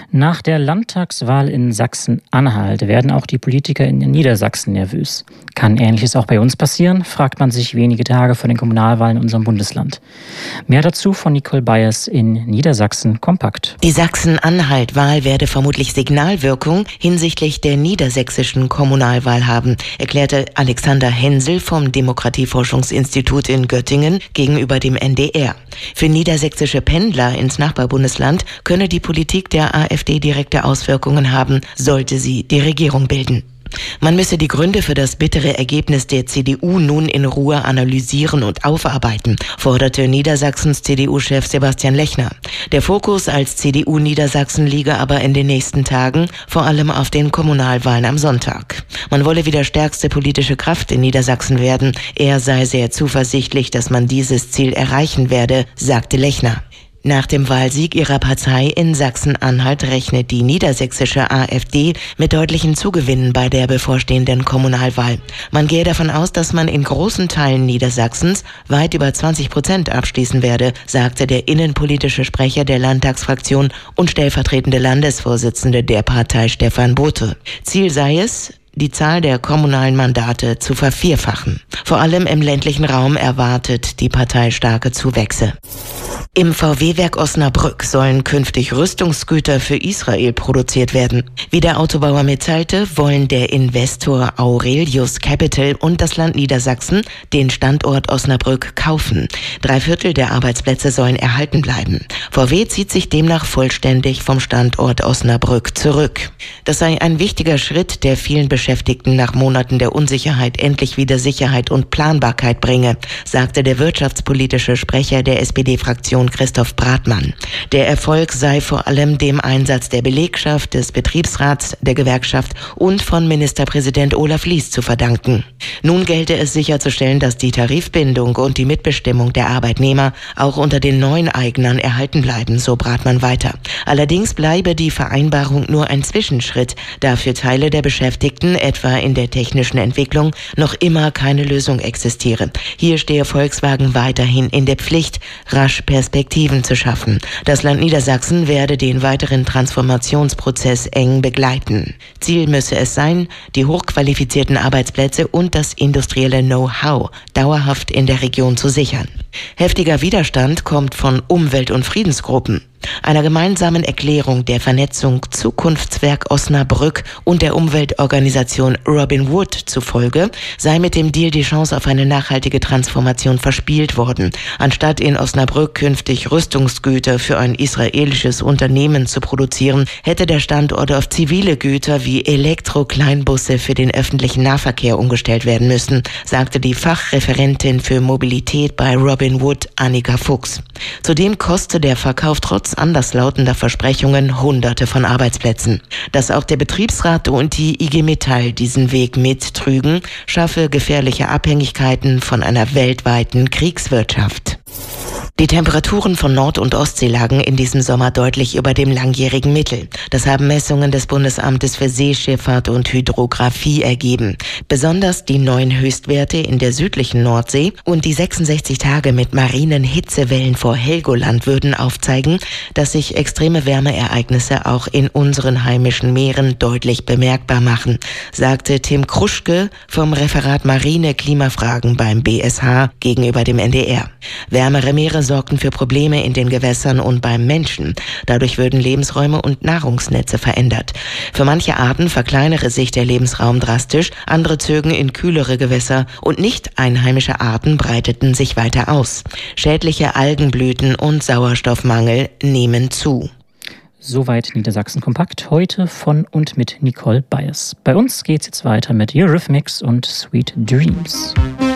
Nach der Landtagswahl in Sachsen-Anhalt werden auch die Politiker in Niedersachsen nervös. Kann Ähnliches auch bei uns passieren, fragt man sich wenige Tage vor den Kommunalwahlen in unserem Bundesland. Mehr dazu von Nicole Byers in Niedersachsen kompakt. Die Sachsen-Anhalt-Wahl werde vermutlich Signalwirkung hinsichtlich der niedersächsischen Kommunalwahl haben, erklärte Alexander Hensel vom Demokratieforschungsinstitut in Göttingen gegenüber dem NDR. Für niedersächsische Pendler ins Nachbarbundesland könne die Politik der AfD direkte Auswirkungen haben, sollte sie die Regierung bilden. Man müsse die Gründe für das bittere Ergebnis der CDU nun in Ruhe analysieren und aufarbeiten, forderte Niedersachsens CDU-Chef Sebastian Lechner. Der Fokus als CDU Niedersachsen liege aber in den nächsten Tagen vor allem auf den Kommunalwahlen am Sonntag. Man wolle wieder stärkste politische Kraft in Niedersachsen werden. Er sei sehr zuversichtlich, dass man dieses Ziel erreichen werde, sagte Lechner. Nach dem Wahlsieg ihrer Partei in Sachsen-Anhalt rechnet die niedersächsische AfD mit deutlichen Zugewinnen bei der bevorstehenden Kommunalwahl. Man gehe davon aus, dass man in großen Teilen Niedersachsens weit über 20% abschließen werde, sagte der innenpolitische Sprecher der Landtagsfraktion und stellvertretende Landesvorsitzende der Partei Stefan Bothe. Ziel sei es, die Zahl der kommunalen Mandate zu vervierfachen. Vor allem im ländlichen Raum erwartet die Partei starke Zuwächse. Im VW-Werk Osnabrück sollen künftig Rüstungsgüter für Israel produziert werden. Wie der Autobauer mitteilte, wollen der Investor Aurelius Capital und das Land Niedersachsen den Standort Osnabrück kaufen. 3/4 der Arbeitsplätze sollen erhalten bleiben. VW zieht sich demnach vollständig vom Standort Osnabrück zurück. Das sei ein wichtiger Schritt, der vielen Beschäftigten nach Monaten der Unsicherheit endlich wieder Sicherheit und Planbarkeit bringe, sagte der wirtschaftspolitische Sprecher der SPD-Fraktion Christoph Bratmann. Der Erfolg sei vor allem dem Einsatz der Belegschaft, des Betriebsrats, der Gewerkschaft und von Ministerpräsident Olaf Lies zu verdanken. Nun gelte es sicherzustellen, dass die Tarifbindung und die Mitbestimmung der Arbeitnehmer auch unter den neuen Eignern erhalten bleiben, so Bratmann weiter. Allerdings bleibe die Vereinbarung nur ein Zwischenschritt, da für Teile der Beschäftigten, etwa in der technischen Entwicklung, noch immer keine Lösung existiere. Hier stehe Volkswagen weiterhin in der Pflicht, rasch Perspektiven zu schaffen. Das Land Niedersachsen werde den weiteren Transformationsprozess eng begleiten. Ziel müsse es sein, die hochqualifizierten Arbeitsplätze und das industrielle Know-how dauerhaft in der Region zu sichern. Heftiger Widerstand kommt von Umwelt- und Friedensgruppen. Einer gemeinsamen Erklärung der Vernetzung Zukunftswerk Osnabrück und der Umweltorganisation Robin Wood zufolge sei mit dem Deal die Chance auf eine nachhaltige Transformation verspielt worden. Anstatt in Osnabrück künftig Rüstungsgüter für ein israelisches Unternehmen zu produzieren, hätte der Standort auf zivile Güter wie Elektro-Kleinbusse für den öffentlichen Nahverkehr umgestellt werden müssen, sagte die Fachreferentin für Mobilität bei Robin Wood, Annika Fuchs. Zudem koste der Verkauf trotz anderslautender Versprechungen Hunderte von Arbeitsplätzen. Dass auch der Betriebsrat und die IG Metall diesen Weg mittrügen, schaffe gefährliche Abhängigkeiten von einer weltweiten Kriegswirtschaft. Die Temperaturen von Nord- und Ostsee lagen in diesem Sommer deutlich über dem langjährigen Mittel. Das haben Messungen des Bundesamtes für Seeschifffahrt und Hydrographie ergeben. Besonders die neuen Höchstwerte in der südlichen Nordsee und die 66 Tage mit marinen Hitzewellen vor Helgoland würden aufzeigen, dass sich extreme Wärmeereignisse auch in unseren heimischen Meeren deutlich bemerkbar machen, sagte Tim Kruschke vom Referat Marine Klimafragen beim BSH gegenüber dem NDR. Wärmere Meere sorgten für Probleme in den Gewässern und beim Menschen. Dadurch würden Lebensräume und Nahrungsnetze verändert. Für manche Arten verkleinere sich der Lebensraum drastisch, andere zögen in kühlere Gewässer und nicht einheimische Arten breiteten sich weiter aus. Schädliche Algenblüten und Sauerstoffmangel nehmen zu. Soweit Niedersachsen kompakt, heute von und mit Nicole Byers. Bei uns geht's jetzt weiter mit Eurythmics und Sweet Dreams.